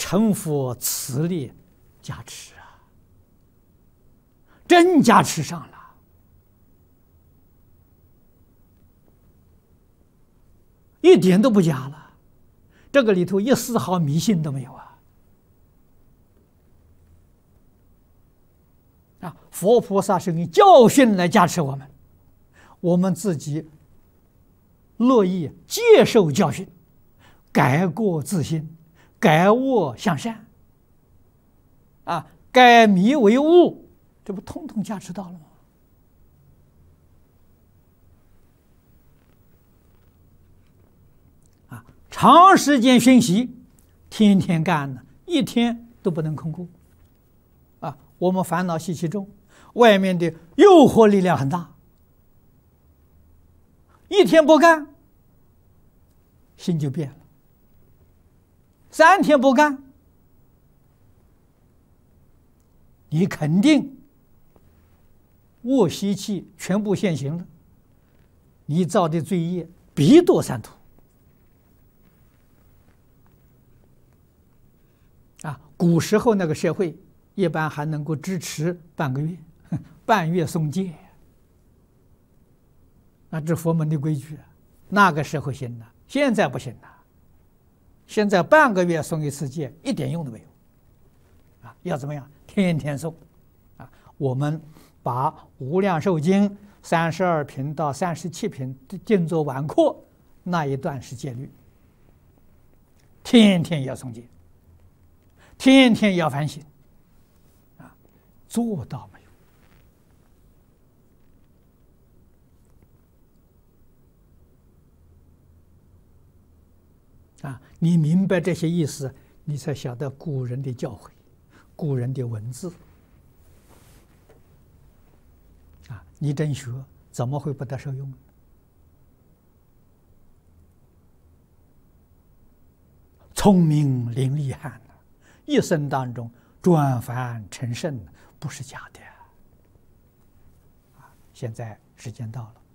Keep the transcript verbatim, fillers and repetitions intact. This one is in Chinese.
成佛慈力加持啊，真加持上了。一点都不假了，这个里头一丝毫迷信都没有啊！啊，佛菩萨是用教训来加持我们，我们自己乐意接受教训，改过自新，改恶向善，啊，改迷为悟，这不通通加持到了吗？长时间熏习，天天干呢，一天都不能空过。啊，我们烦恼习气重，外面的诱惑力量很大，一天不干，心就变了；三天不干，你肯定恶习气全部现行了，你造的罪业必堕三途。啊，古时候那个社会一般还能够支持半个月，半月送戒。啊，这佛门的规矩，那个时候行了，现在不行了。现在半个月送一次戒，一点用都没有。啊，要怎么样？天天送。啊，我们把《无量寿经》三十二品到三十七品定作晚课，那一段是戒律，天天要诵戒。天天要反省，啊，做到没有？啊，你明白这些意思，你才晓得古人的教诲，古人的文字。啊，你真学，怎么会不得受用呢？聪明伶俐汉。一生当中转凡成圣，不是假的。啊，现在时间到了。